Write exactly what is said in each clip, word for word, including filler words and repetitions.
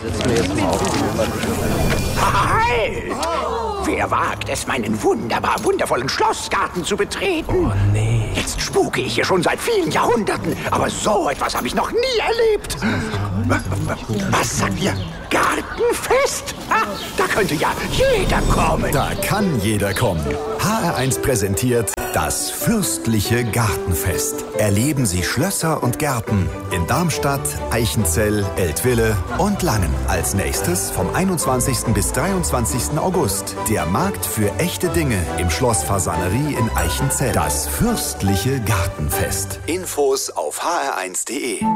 Sitzen wir jetzt mal auf die Halt! Wer wagt es, meinen wunderbar wundervollen Schlossgarten zu betreten? Oh, nee. Jetzt spuke ich hier schon seit vielen Jahrhunderten, aber so etwas habe ich noch nie erlebt. Was sagt ihr? Gartenfest? Ah, da könnte ja jeder kommen. Da kann jeder kommen. H R eins präsentiert das fürstliche Gartenfest. Erleben Sie Schlösser und Gärten in Darmstadt, Eichenzell, Eltville und Langen. Als nächstes vom einundzwanzigsten bis dreiundzwanzigsten August der Markt für echte Dinge im Schloss Fasanerie in Eichenzell. Das fürstliche Gartenfest. Infos auf h r eins punkt d e.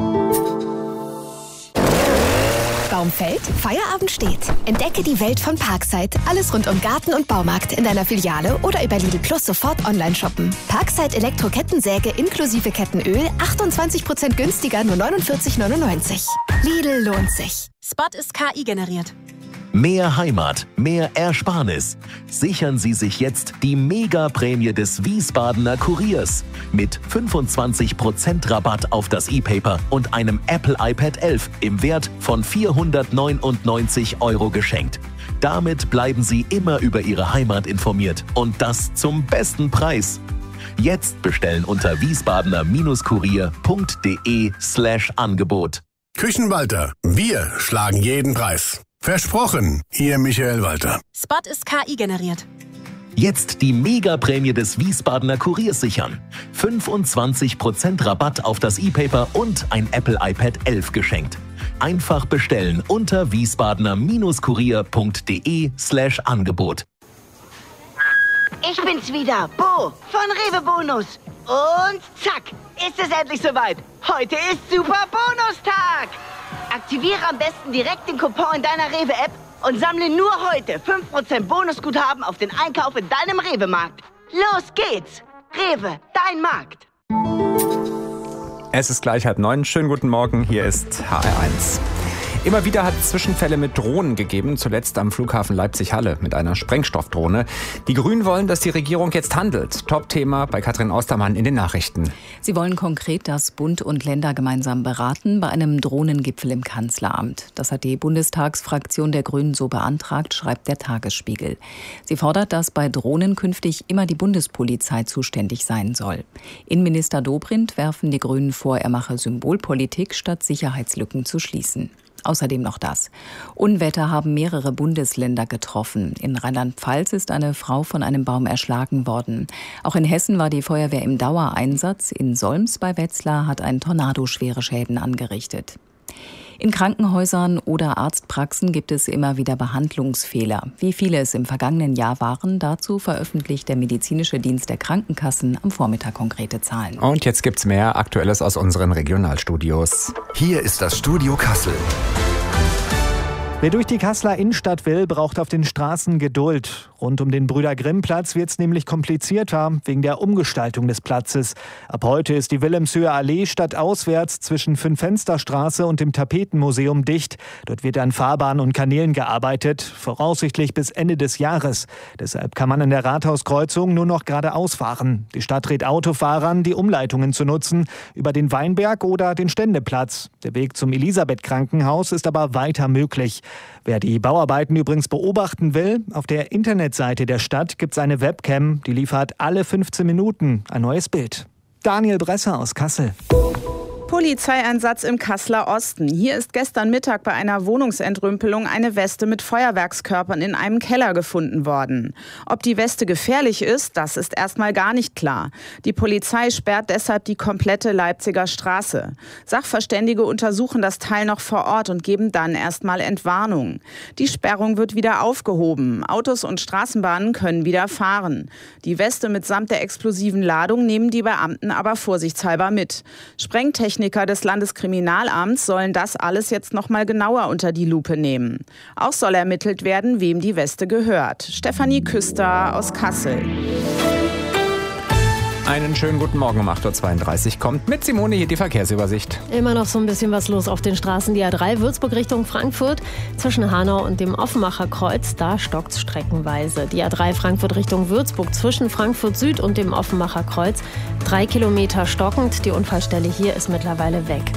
Baum fällt, Feierabend steht. Entdecke die Welt von Parkside. Alles rund um Garten und Baumarkt in deiner Filiale oder über Lidl Plus sofort online shoppen. Parkside Elektro-Kettensäge inklusive Kettenöl, achtundzwanzig Prozent günstiger, nur neunundvierzig neunundneunzig. Lidl lohnt sich. Spot ist K I generiert. Mehr Heimat, mehr Ersparnis. Sichern Sie sich jetzt die Mega-Prämie des Wiesbadener Kuriers mit fünfundzwanzig Prozent Rabatt auf das E-Paper und einem Apple iPad elf im Wert von vierhundertneunundneunzig Euro geschenkt. Damit bleiben Sie immer über Ihre Heimat informiert und das zum besten Preis. Jetzt bestellen unter wiesbadener-kurier.de slash Angebot. Küchenwalter, wir schlagen jeden Preis. Versprochen, Ihr Michael Walter. Spot ist K I generiert. Jetzt die Mega-Prämie des Wiesbadener Kuriers sichern. fünfundzwanzig Prozent Rabatt auf das E-Paper und ein Apple iPad elf geschenkt. Einfach bestellen unter wiesbadener-kurier.de slash Angebot. Ich bin's wieder, Bo von Rewe Bonus. Und zack, ist es endlich soweit. Heute ist Super Bonustag. Aktiviere am besten direkt den Coupon in deiner Rewe-App und sammle nur heute fünf Prozent Bonusguthaben auf den Einkauf in deinem Rewe-Markt. Los geht's! Rewe, dein Markt. Es ist gleich halb neun. Schönen guten Morgen, hier ist H R eins. Immer wieder hat es Zwischenfälle mit Drohnen gegeben, zuletzt am Flughafen Leipzig-Halle mit einer Sprengstoffdrohne. Die Grünen wollen, dass die Regierung jetzt handelt. Top-Thema bei Katrin Ostermann in den Nachrichten. Sie wollen konkret, dass Bund und Länder gemeinsam beraten bei einem Drohnengipfel im Kanzleramt. Das hat die Bundestagsfraktion der Grünen so beantragt, schreibt der Tagesspiegel. Sie fordert, dass bei Drohnen künftig immer die Bundespolizei zuständig sein soll. Innenminister Dobrindt werfen die Grünen vor, er mache Symbolpolitik, statt Sicherheitslücken zu schließen. Außerdem noch das. Unwetter haben mehrere Bundesländer getroffen. In Rheinland-Pfalz ist eine Frau von einem Baum erschlagen worden. Auch in Hessen war die Feuerwehr im Dauereinsatz. In Solms bei Wetzlar hat ein Tornado schwere Schäden angerichtet. In Krankenhäusern oder Arztpraxen gibt es immer wieder Behandlungsfehler. Wie viele es im vergangenen Jahr waren, dazu veröffentlicht der medizinische Dienst der Krankenkassen am Vormittag konkrete Zahlen. Und jetzt gibt's mehr Aktuelles aus unseren Regionalstudios. Hier ist das Studio Kassel. Wer durch die Kasseler Innenstadt will, braucht auf den Straßen Geduld. Rund um den Brüder-Grimm-Platz wird es nämlich komplizierter wegen der Umgestaltung des Platzes. Ab heute ist die Wilhelmshöher Allee stadtauswärts zwischen Fünf-Fenster-Straße und dem Tapetenmuseum dicht. Dort wird an Fahrbahnen und Kanälen gearbeitet, voraussichtlich bis Ende des Jahres. Deshalb kann man an der Rathauskreuzung nur noch geradeaus fahren. Die Stadt rät Autofahrern, die Umleitungen zu nutzen, über den Weinberg oder den Ständeplatz. Der Weg zum Elisabeth-Krankenhaus ist aber weiter möglich. Wer die Bauarbeiten übrigens beobachten will, auf der Internetseite der Stadt gibt es eine Webcam, die liefert alle fünfzehn Minuten ein neues Bild. Daniel Bresser aus Kassel. Polizeieinsatz im Kasseler Osten. Hier ist gestern Mittag bei einer Wohnungsentrümpelung eine Weste mit Feuerwerkskörpern in einem Keller gefunden worden. Ob die Weste gefährlich ist, das ist erstmal gar nicht klar. Die Polizei sperrt deshalb die komplette Leipziger Straße. Sachverständige untersuchen das Teil noch vor Ort und geben dann erstmal Entwarnung. Die Sperrung wird wieder aufgehoben. Autos und Straßenbahnen können wieder fahren. Die Weste mitsamt der explosiven Ladung nehmen die Beamten aber vorsichtshalber mit. Sprengtechnik Techniker des Landeskriminalamts sollen das alles jetzt noch mal genauer unter die Lupe nehmen. Auch soll ermittelt werden, wem die Weste gehört. Stefanie Küster aus Kassel. Einen schönen guten Morgen um acht Uhr zweiunddreißig kommt mit Simone hier die Verkehrsübersicht. Immer noch so ein bisschen was los auf den Straßen. Die A drei Würzburg Richtung Frankfurt zwischen Hanau und dem Offenbacher Kreuz, da stockt's streckenweise. Die A drei Frankfurt Richtung Würzburg zwischen Frankfurt Süd und dem Offenbacher Kreuz, drei Kilometer stockend. Die Unfallstelle hier ist mittlerweile weg.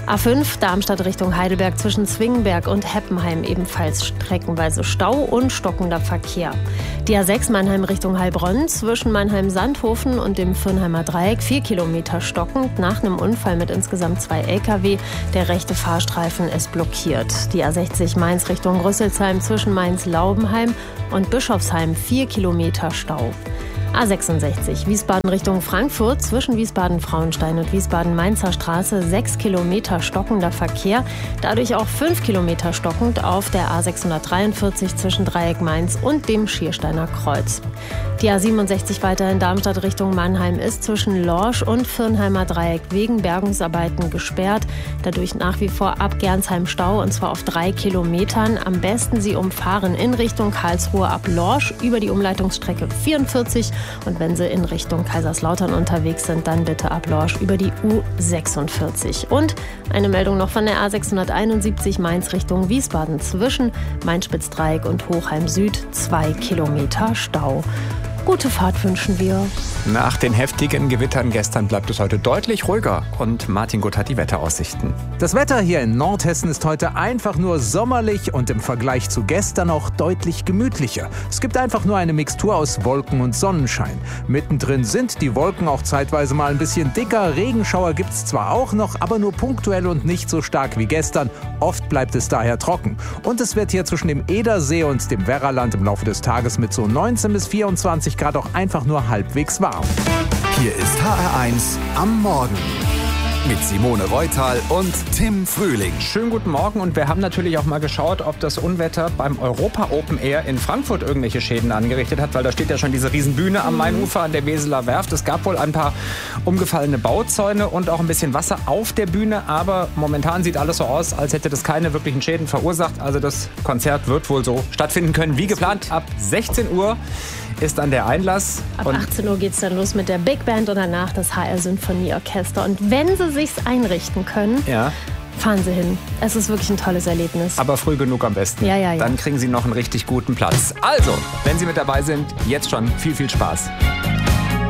A fünf Darmstadt Richtung Heidelberg zwischen Zwingenberg und Heppenheim ebenfalls streckenweise Stau und stockender Verkehr. Die A sechs Mannheim Richtung Heilbronn zwischen Mannheim-Sandhofen und dem Fürnheimer Dreieck vier Kilometer stockend nach einem Unfall mit insgesamt zwei L K W. Der rechte Fahrstreifen ist blockiert. Die A sechzig Mainz Richtung Rüsselsheim zwischen Mainz-Laubenheim und Bischofsheim vier Kilometer Stau. A sechsundsechzig Wiesbaden Richtung Frankfurt zwischen Wiesbaden-Frauenstein und Wiesbaden-Mainzer Straße sechs Kilometer stockender Verkehr, dadurch auch fünf Kilometer stockend auf der A sechshundertdreiundvierzig zwischen Dreieck Mainz und dem Schiersteiner Kreuz. Die A siebenundsechzig weiterhin Darmstadt Richtung Mannheim ist zwischen Lorsch und Fürnheimer Dreieck wegen Bergungsarbeiten gesperrt, dadurch nach wie vor ab Gernsheim Stau und zwar auf drei Kilometern. Am besten Sie umfahren in Richtung Karlsruhe ab Lorsch über die Umleitungsstrecke vierundvierzig. Und wenn Sie in Richtung Kaiserslautern unterwegs sind, dann bitte ab Lorsch über die U sechsundvierzig. Und eine Meldung noch von der A sechshunderteinundsiebzig Mainz Richtung Wiesbaden zwischen Mainz-Spitzdreieck und Hochheim Süd zwei Kilometer Stau. Gute Fahrt wünschen wir. Nach den heftigen Gewittern gestern bleibt es heute deutlich ruhiger. Und Martin Gutt hat die Wetteraussichten. Das Wetter hier in Nordhessen ist heute einfach nur sommerlich und im Vergleich zu gestern auch deutlich gemütlicher. Es gibt einfach nur eine Mixtur aus Wolken und Sonnenschein. Mittendrin sind die Wolken auch zeitweise mal ein bisschen dicker. Regenschauer gibt es zwar auch noch, aber nur punktuell und nicht so stark wie gestern. Oft bleibt es daher trocken. Und es wird hier zwischen dem Edersee und dem Werraland im Laufe des Tages mit so neunzehn bis vierundzwanzig Grad auch einfach nur halbwegs warm. Hier ist H R eins am Morgen mit Simone Reutal und Tim Frühling. Schönen guten Morgen und wir haben natürlich auch mal geschaut, ob das Unwetter beim Europa Open Air in Frankfurt irgendwelche Schäden angerichtet hat, weil da steht ja schon diese Riesenbühne am Mainufer an der Weseler Werft. Es gab wohl ein paar umgefallene Bauzäune und auch ein bisschen Wasser auf der Bühne, aber momentan sieht alles so aus, als hätte das keine wirklichen Schäden verursacht. Also das Konzert wird wohl so stattfinden können wie geplant. Ab sechzehn Uhr ist dann der Einlass. Ab achtzehn Uhr geht es dann los mit der Big Band und danach das H R Symphonieorchester. Und wenn Sie sich's einrichten können, ja, fahren Sie hin. Es ist wirklich ein tolles Erlebnis. Aber früh genug am besten. Ja, ja, ja. Dann kriegen Sie noch einen richtig guten Platz. Also, wenn Sie mit dabei sind, jetzt schon viel, viel Spaß.